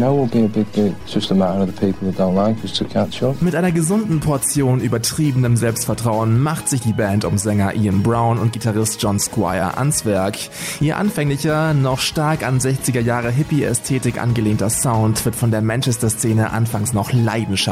know will be a big hit. It's just a matter of the people that don't like us to catch up. Mit einer gesunden Portion übertriebenem Selbstvertrauen macht sich die Band um Sänger Ian Brown und Gitarrist John Squire ans Werk. Ihr anfänglicher, noch stark an 60er Jahre Hippie-Ästhetik angelehnter Sound wird von der Manchester-Szene anfangs noch leidenschaftlich